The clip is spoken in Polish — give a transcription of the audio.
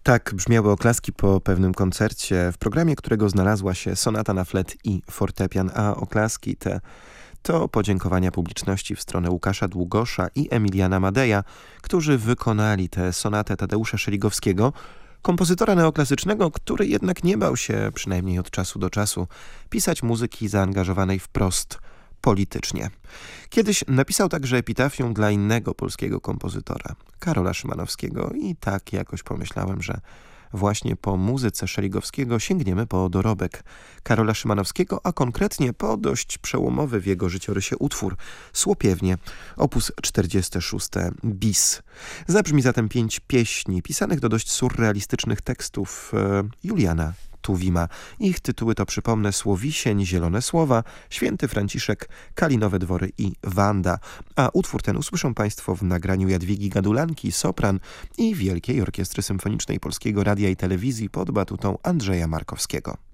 Tak brzmiały oklaski po pewnym koncercie, w programie którego znalazła się sonata na flet i fortepian, a oklaski te to podziękowania publiczności w stronę Łukasza Długosza i Emiliana Madeja, którzy wykonali tę sonatę Tadeusza Szeligowskiego, kompozytora neoklasycznego, który jednak nie bał się, przynajmniej od czasu do czasu, pisać muzyki zaangażowanej wprost politycznie. Kiedyś napisał także epitafium dla innego polskiego kompozytora, Karola Szymanowskiego, i tak jakoś pomyślałem, że właśnie po muzyce Szeligowskiego sięgniemy po dorobek Karola Szymanowskiego, a konkretnie po dość przełomowy w jego życiorysie utwór Słopiewnie, op. 46 bis. Zabrzmi zatem 5 pieśni pisanych do dość surrealistycznych tekstów Juliana Tuwima. Ich tytuły to, przypomnę, Słowisień, Zielone Słowa, Święty Franciszek, Kalinowe Dwory i Wanda. A utwór ten usłyszą Państwo w nagraniu Jadwigi Gadulanki, sopran i Wielkiej Orkiestry Symfonicznej Polskiego Radia i Telewizji pod batutą Andrzeja Markowskiego.